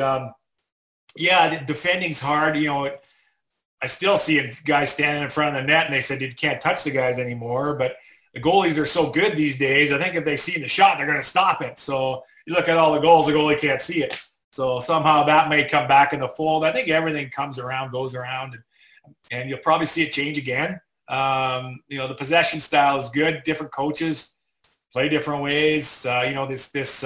the defending's hard. I still see guys standing in front of the net, and they said you can't touch the guys anymore. But the goalies are so good these days. I think if they see the shot, they're going to stop it. So you look at all the goals, the goalie can't see it. So somehow that may come back in the fold. I think everything comes around, goes around, and you'll probably see it change again. The possession style is good. Different coaches play different ways. This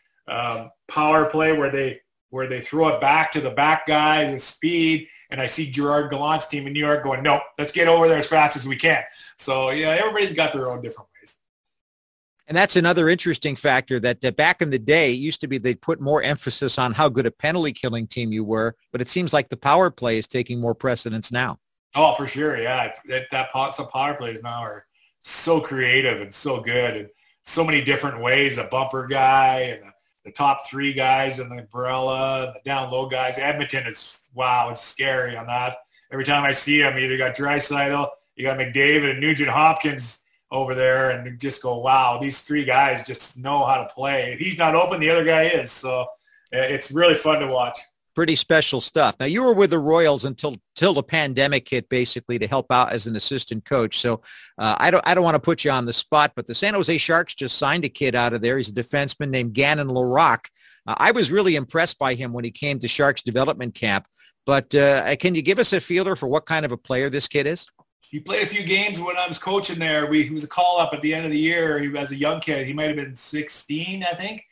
power play where they throw it back to the back guy with speed. And I see Gerard Gallant's team in New York going, no, let's get over there as fast as we can. So, yeah, everybody's got their own different ways. And that's another interesting factor that back in the day, it used to be they'd put more emphasis on how good a penalty killing team you were, but it seems like the power play is taking more precedence now. Oh, for sure, yeah. Some power plays now are so creative and so good, and so many different ways. The bumper guy and the top three guys and the umbrella and the down low guys. Edmonton is, wow, it's scary on that. Every time I see them, you got Draisaitl, you got McDavid and Nugent Hopkins over there, and just go, wow, these three guys just know how to play. If he's not open, the other guy is. So it's really fun to watch. Pretty special stuff. Now, you were with the Royals until the pandemic hit, basically, to help out as an assistant coach. So I don't want to put you on the spot, but the San Jose Sharks just signed a kid out of there. He's a defenseman named Gannon Larocque. I was really impressed by him when he came to Sharks development camp. But can you give us a feeler for what kind of a player this kid is? He played a few games when I was coaching there. He was a call-up at the end of the year. He was a young kid. He might have been 16, I think.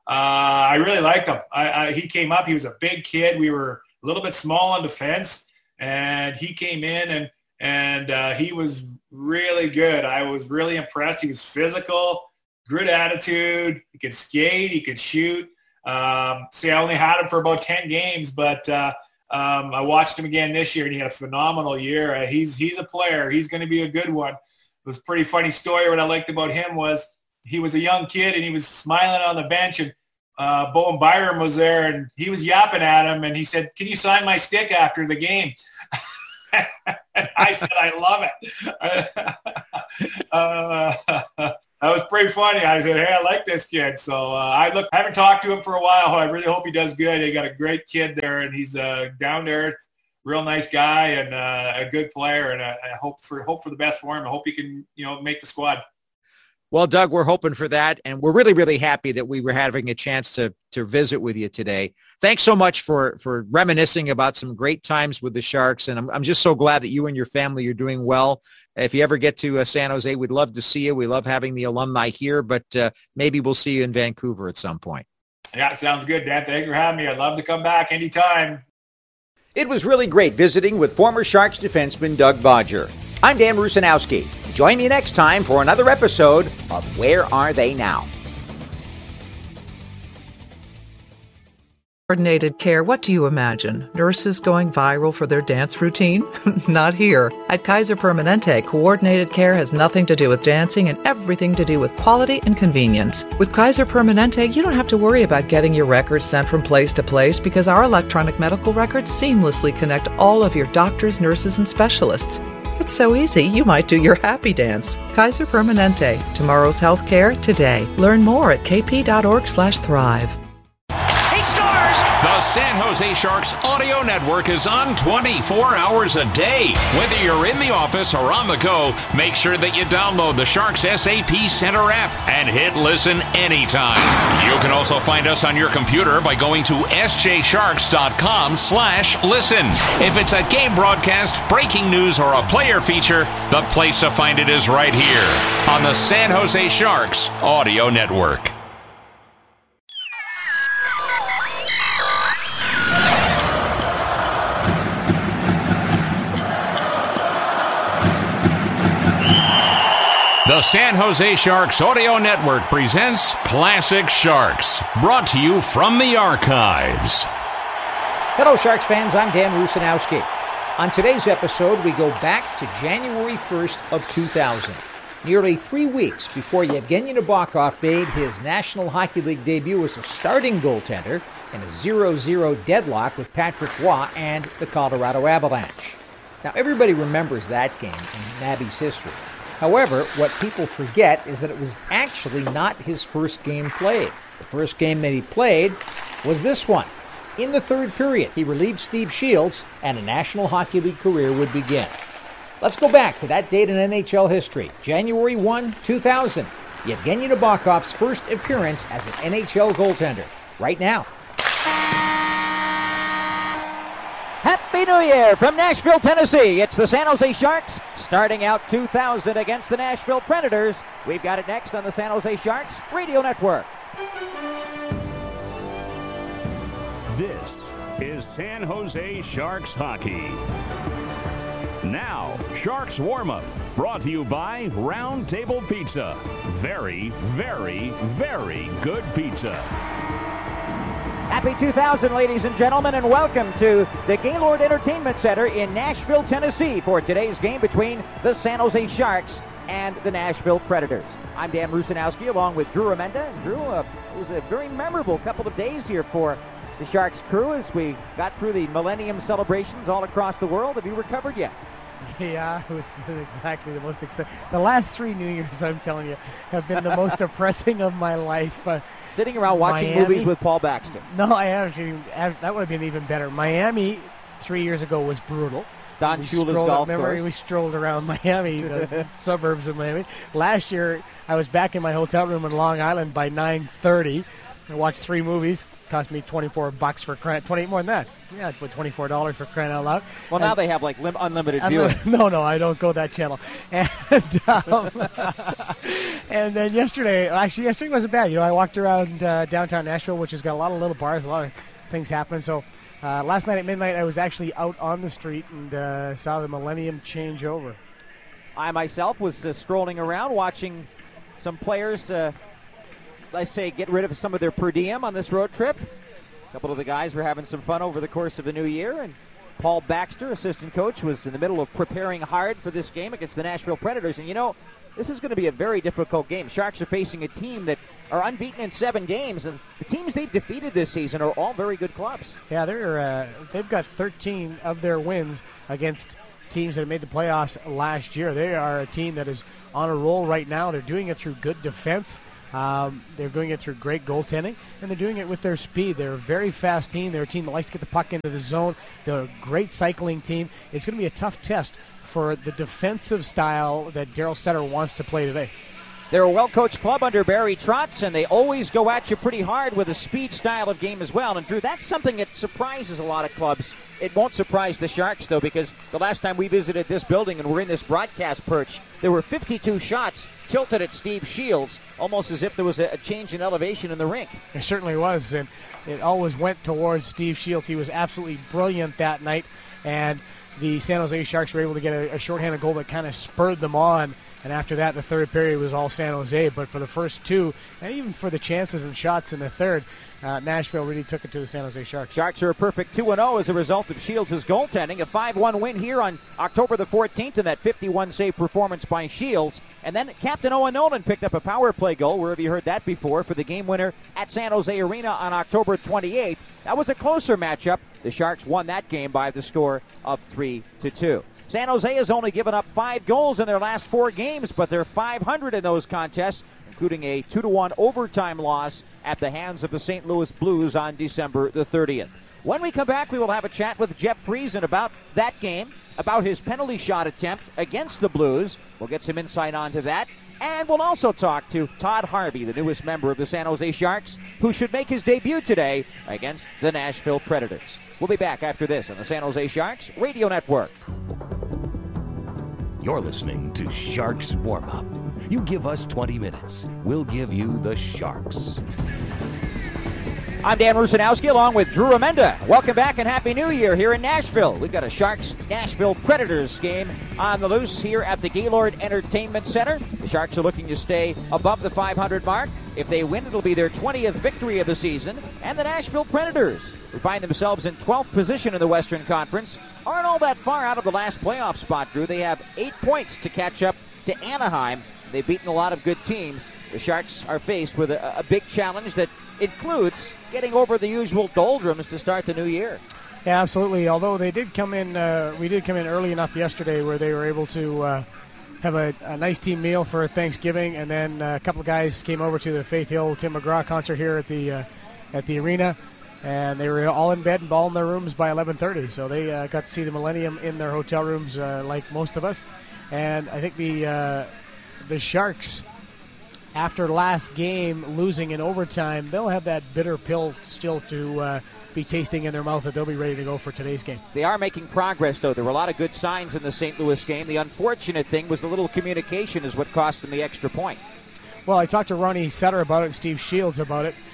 I really liked him. He came up. He was a big kid. We were a little bit small on defense, and he came in, and he was really good. I was really impressed. He was physical, good attitude. He could skate. He could shoot. I only had him for about 10 games, but I watched him again this year, and he had a phenomenal year. He's a player. He's going to be a good one. It was a pretty funny story. What I liked about him was he was a young kid, and he was smiling on the bench, and Bowen Byram was there, and he was yapping at him, and he said, "Can you sign my stick after the game?" And I said, "I love it." That was pretty funny. I said, "Hey, I like this kid." So I haven't talked to him for a while. I really hope he does good. They got a great kid there, and he's down to earth, real nice guy, and a good player. And I hope for the best for him. I hope he can, make the squad. Well, Doug, we're hoping for that, and we're really, really happy that we were having a chance to visit with you today. Thanks so much for reminiscing about some great times with the Sharks, and I'm just so glad that you and your family are doing well. If you ever get to San Jose, we'd love to see you. We love having the alumni here, but maybe we'll see you in Vancouver at some point. Yeah, sounds good, Dan. Thanks for having me. I'd love to come back anytime. It was really great visiting with former Sharks defenseman Doug Bodger. I'm Dan Rusanowski. Join me next time for another episode of Where Are They Now? Coordinated care, what do you imagine? Nurses going viral for their dance routine? Not here. At Kaiser Permanente, coordinated care has nothing to do with dancing and everything to do with quality and convenience. With Kaiser Permanente, you don't have to worry about getting your records sent from place to place because our electronic medical records seamlessly connect all of your doctors, nurses, and specialists. It's so easy, you might do your happy dance. Kaiser Permanente. Tomorrow's healthcare today. Learn more at kp.org/thrive. The San Jose Sharks Audio Network is on 24 hours a day. Whether you're in the office or on the go, make sure that you download the Sharks SAP Center app and hit listen anytime. You can also find us on your computer by going to sjsharks.com/listen. If it's a game broadcast, breaking news, or a player feature, the place to find it is right here on the San Jose Sharks Audio Network. The San Jose Sharks Audio Network presents Classic Sharks, brought to you from the archives. Hello, Sharks fans. I'm Dan Rusanowski. On today's episode, we go back to January 1st of 2000, nearly 3 weeks before Yevgeny Nabokov made his National Hockey League debut as a starting goaltender in a 0-0 deadlock with Patrick Roy and the Colorado Avalanche. Now, everybody remembers that game in Nabby's history. However, what people forget is that it was actually not his first game played. The first game that he played was this one. In the third period, he relieved Steve Shields, and a National Hockey League career would begin. Let's go back to that date in NHL history, January 1, 2000, Yevgeny Nabokov's first appearance as an NHL goaltender, right now. Happy New Year from Nashville, Tennessee. It's the San Jose Sharks starting out 2000 against the Nashville Predators. We've got it next on the San Jose Sharks Radio Network. This is San Jose Sharks hockey. Now, Sharks warm-up, brought to you by Round Table Pizza. Very, very, very good pizza. Happy 2000, ladies and gentlemen, and welcome to the Gaylord Entertainment Center in Nashville, Tennessee for today's game between the San Jose Sharks and the Nashville Predators. I'm Dan Rusanowski along with Drew Amenda. And Drew, it was a very memorable couple of days here for the Sharks crew as we got through the Millennium celebrations all across the world. Have you recovered yet? Yeah, it was exactly the most exciting. The last 3 New Years, I'm telling you, have been the most depressing of my life. Sitting around watching Miami, movies with Paul Baxter. No, I actually, that would have been even better. Miami 3 years ago was brutal. Don Shula's golf course. We strolled around Miami, the suburbs of Miami. Last year, I was back in my hotel room in Long Island by 9:30. I watched 3 movies. Cost me $24 for crying. 28 more than that. Yeah, I'd put $24 for crying out loud. Well, now they have like unlimited viewing. No, I don't go that channel. And and then yesterday wasn't bad. You know, I walked around downtown Nashville, which has got a lot of little bars, a lot of things happening. So last night at midnight, I was actually out on the street and saw the Millennium change over. I myself was strolling around watching some players. I say get rid of some of their per diem on this road trip. couple of the guys were having some fun over the course of the new year, and Paul Baxter, assistant coach, was in the middle of preparing hard for this game against the Nashville Predators. And, this is going to be a very difficult game. Sharks are facing a team that are unbeaten in 7 games, and the teams they've defeated this season are all very good clubs. Yeah, they've got 13 of their wins against teams that have made the playoffs last year. They are a team that is on a roll right now. They're doing it through good defense. They're doing it through great goaltending, and they're doing it with their speed. They're a very fast team. They're a team that likes to get the puck into the zone. They're a great cycling team. It's going to be a tough test for the defensive style that Daryl Sutter wants to play today. They're a well-coached club under Barry Trotz, and they always go at you pretty hard with a speed style of game as well. And, Drew, that's something that surprises a lot of clubs. It won't surprise the Sharks, though, because the last time we visited this building and we're in this broadcast perch, there were 52 shots tilted at Steve Shields, almost as if there was a change in elevation in the rink. It certainly was, and it always went towards Steve Shields. He was absolutely brilliant that night, and the San Jose Sharks were able to get a shorthanded goal that kind of spurred them on. And after that, the third period was all San Jose. But for the first 2, and even for the chances and shots in the third, Nashville really took it to the San Jose Sharks. Sharks are a perfect 2-0 as a result of Shields' goaltending. A 5-1 win here on October the 14th in that 51-save performance by Shields. And then Captain Owen Nolan picked up a power play goal, where have you heard that before, for the game winner at San Jose Arena on October 28th. That was a closer matchup. The Sharks won that game by the score of 3-2. San Jose has only given up 5 goals in their last 4 games, but they're .500 in those contests, including a 2-1 overtime loss at the hands of the St. Louis Blues on December the 30th. When we come back, we will have a chat with Jeff Friesen about that game, about his penalty shot attempt against the Blues. We'll get some insight onto that. And we'll also talk to Todd Harvey, the newest member of the San Jose Sharks, who should make his debut today against the Nashville Predators. We'll be back after this on the San Jose Sharks Radio Network. You're listening to Sharks Warm-Up. You give us 20 minutes, we'll give you the Sharks. I'm Dan Rusanowski along with Drew Amenda. Welcome back and Happy New Year here in Nashville. We've got a Sharks-Nashville Predators game on the loose here at the Gaylord Entertainment Center. The Sharks are looking to stay above the 500 mark. If they win, it'll be their 20th victory of the season. And the Nashville Predators, who find themselves in 12th position in the Western Conference, aren't all that far out of the last playoff spot, Drew. They have 8 points to catch up to Anaheim. They've beaten a lot of good teams. The Sharks are faced with a big challenge that includes getting over the usual doldrums to start the new year. Yeah, absolutely. Although they did come in, we did come in early enough yesterday where they were able to have a nice team meal for Thanksgiving, and then a couple of guys came over to the Faith Hill Tim McGraw concert here at the arena, and they were all in bed and all in their rooms by 11:30. So they got to see the Millennium in their hotel rooms like most of us. And I think the Sharks, after last game losing in overtime, they'll have that bitter pill still to be tasting in their mouth that they'll be ready to go for today's game. They are making progress, though. There were a lot of good signs in the St. Louis game. The unfortunate thing was the little communication is what cost them the extra point. Well, I talked to Ronnie Sutter about it and Steve Shields about it.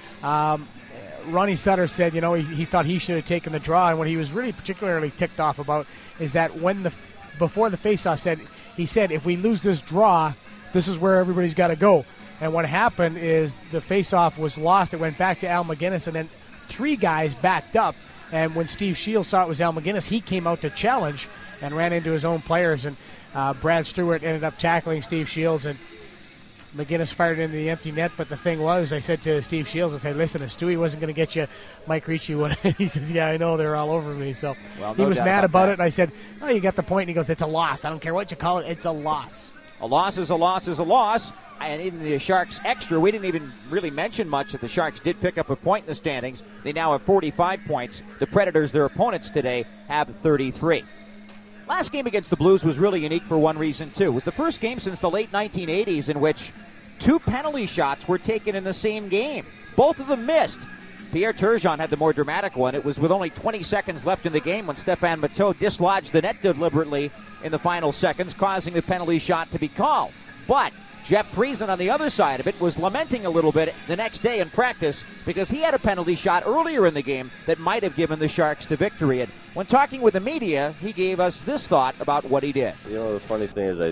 Ronnie Sutter said, he thought he should have taken the draw, and what he was really particularly ticked off about is that before the faceoff he said, if we lose this draw, this is where everybody's got to go. And what happened is the faceoff was lost. It went back to Al McGinnis, and then 3 guys backed up. And when Steve Shields saw it was Al McGinnis, he came out to challenge and ran into his own players. And Brad Stewart ended up tackling Steve Shields, and McGinnis fired into the empty net. But the thing was, I said to Steve Shields, I said, listen, if Stewie wasn't going to get you, Mike Ricci would. He says, yeah, I know, they're all over me. So he was mad about it. And I said, oh, you got the point. And he goes, it's a loss. I don't care what you call it. It's a loss. A loss is a loss is a loss. And in the Sharks extra, we didn't even really mention much that the Sharks did pick up a point in the standings. They now have 45 points. The Predators, their opponents today, have 33. Last game against the Blues was really unique for one reason, too. It was the first game since the late 1980s in which 2 penalty shots were taken in the same game. Both of them missed. Pierre Turgeon had the more dramatic one. It was with only 20 seconds left in the game when Stéphane Matteau dislodged the net deliberately in the final seconds, causing the penalty shot to be called. But Jeff Friesen on the other side of it was lamenting a little bit the next day in practice because he had a penalty shot earlier in the game that might have given the Sharks the victory. And when talking with the media, he gave us this thought about what he did. The funny thing is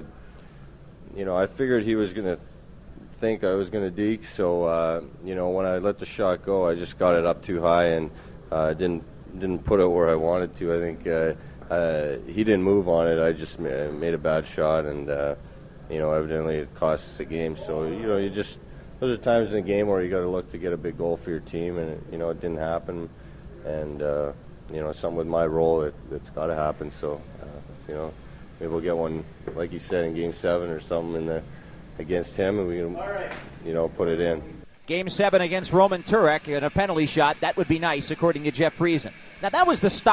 I figured he was going to think I was going to deke, so when I let the shot go, I just got it up too high, and didn't put it where I wanted to. I think he didn't move on it. I just made a bad shot, and evidently it cost us a game. So you just, those are times in the game where you got to look to get a big goal for your team, and it didn't happen. And something with my role that's got to happen. So maybe we'll get one, like you said, in Game 7 or something against him, and we can put it in. Game 7 against Roman Turek and a penalty shot. That would be nice, according to Jeff Friesen. Now, that was the stop.